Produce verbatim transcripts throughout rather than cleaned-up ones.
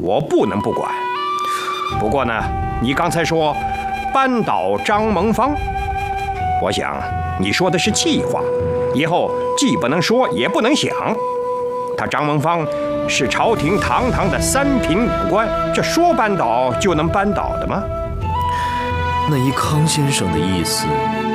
我不能不管。不过呢，你刚才说扳倒张蒙方，我想你说的是气话，以后既不能说也不能想。他张蒙方是朝廷堂堂的三品武官，这说扳倒就能扳倒的吗？ 那依康先生的意思，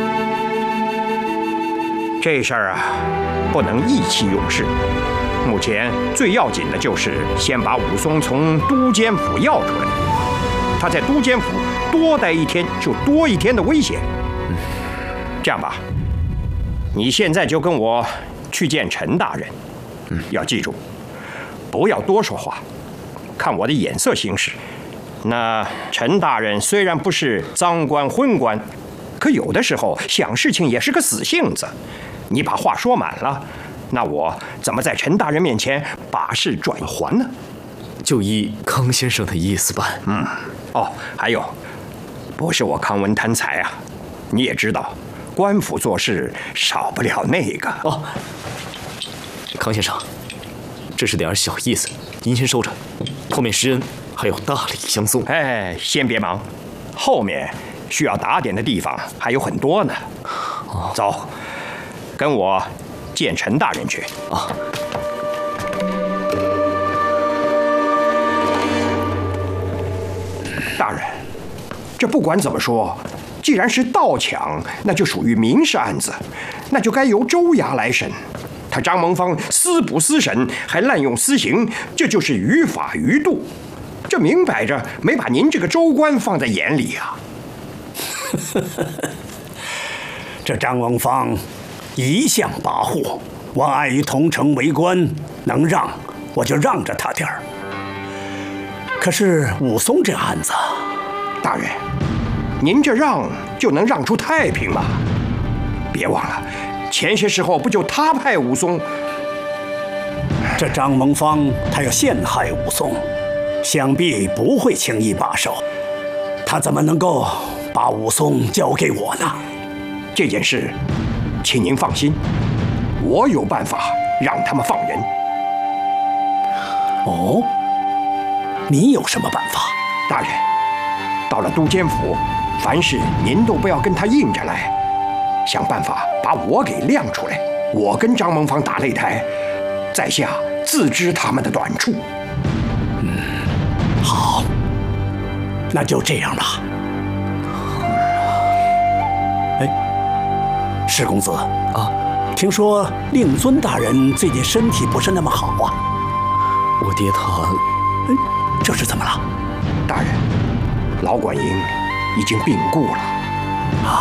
这事儿啊，不能意气用事。目前最要紧的就是先把武松从都监府要出来。他在都监府多待一天，就多一天的危险。嗯，这样吧，你现在就跟我去见陈大人。嗯，要记住，不要多说话，看我的眼色行事。那陈大人虽然不是赃官昏官，可有的时候想事情也是个死性子。你把话说满了，那我怎么在陈大人面前把事转还呢？ 就依康先生的意思办。 嗯，哦，还有，不是我康文贪财啊，你也知道，官府做事少不了那个。 哦，康先生，这是点小意思，您先收着，后面施恩还有大礼相送。 哎，先别忙，后面需要打点的地方还有很多呢。哦，走，跟我见陈大人去。 啊。 大人，这不管怎么说，既然是盗抢，那就属于民事案子，那就该由州衙来审。他张蒙方私捕私审，还滥用私刑，这就是于法于度。这明摆着没把您这个州官放在眼里啊！ 这张蒙方一向跋扈，我碍于同城为官，能让我就让着他点儿。可是武松这案子， 大人，您这让就能让出太平吗？别忘了，前些时候不就他派武松？ 这张蒙方他要陷害武松，想必不会轻易罢手。他怎么能够把武松交给我呢？ 这件事，请您放心，我有办法让他们放人。 哦。你有什么办法？ 大人，到了都监府，凡事您都不要跟他硬着来，想办法把我给亮出来。我跟张蒙方打擂台，在下自知他们的短处。 嗯，好，那就这样吧。哎，石公子啊，听说令尊大人最近身体不是那么好啊？ 我爹他…… 哎。这是怎么了？ 大人，老管营已经病故了。